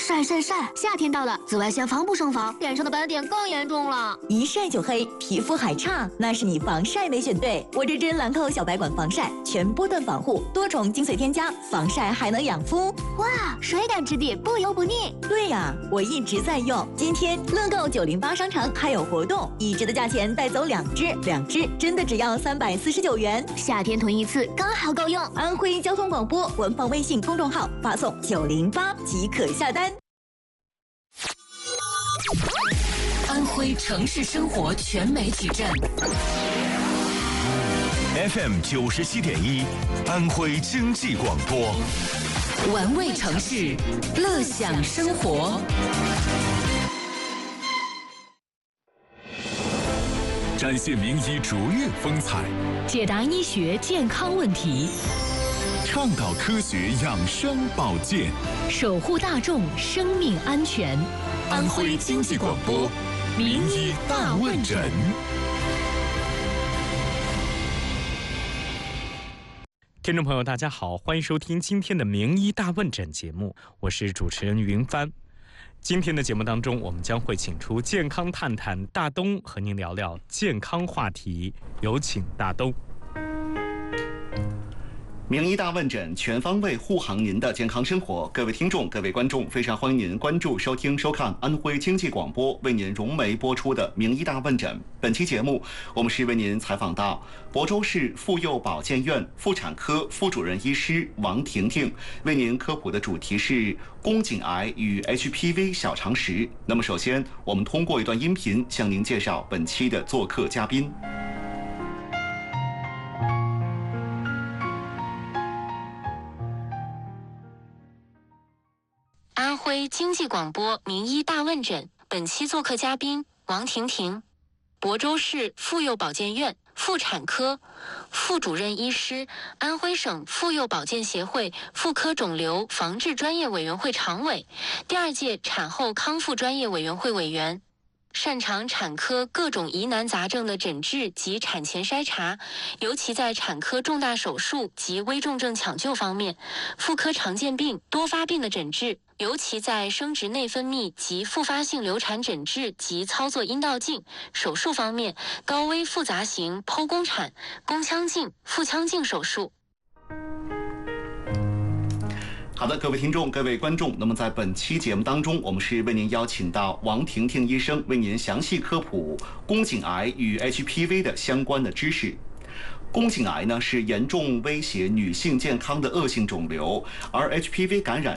晒晒晒！夏天到了，紫外线防不胜防，脸上的斑点更严重了。 一晒就黑，皮肤还差，那是你防晒没选对。我这支兰蔻小白管防晒，全波段防护，多重精粹添加，防晒还能养肤。 哇，水感质地，不油不腻。 对呀，我一直在用。今天乐购908商城还有活动，1支的价钱带走2支，2支真的只要349元。 夏天囤一次刚好够用。 安徽交通广播官方微信公众号发送908即可下单。 安徽城市生活全媒体站 FM 97.1，安徽经济广播， 玩味城市，乐享生活。 展现名医卓越风采， 解答医学健康问题， 倡导科学养生保健， 守护大众生命安全。 安徽经济广播名医大问诊。 听众朋友大家好，欢迎收听今天的名医大问诊节目，我是主持人云帆。今天的节目当中，我们将会请出健康探探大东和您聊聊健康话题，有请大东。 名医大问诊，全方位护航您的健康生活。各位听众、各位观众，非常欢迎您关注、收听、收看安徽经济广播为您融媒播出的名医大问诊。本期节目，我们是为您采访到亳州市妇幼保健院妇产科副主任医师王婷婷，为您科普的主题是宫颈癌与 HPV 小常识。那么，首先我们通过一段音频向您介绍本期的做客嘉宾。 安徽经济广播名医大问诊，本期做客嘉宾王婷婷，亳州市妇幼保健院妇产科副主任医师，安徽省妇幼保健协会妇科肿瘤防治专业委员会常委，第2届产后康复专业委员会委员。擅长产科各种疑难杂症的诊治及产前筛查，尤其在产科重大手术及危重症抢救方面，妇科常见病、多发病的诊治，尤其在生殖内分泌及复发性流产诊治及操作阴道镜手术方面，高危复杂型剖宫产、宫腔镜、腹腔镜手术。 好的，各位听众、各位观众，那么在本期节目当中，我们是为您邀请到王婷婷医生，为您详细科普宫颈癌与 HPV 的相关的知识。宫颈癌呢是严重威胁女性健康的恶性肿瘤，而 HPV 感染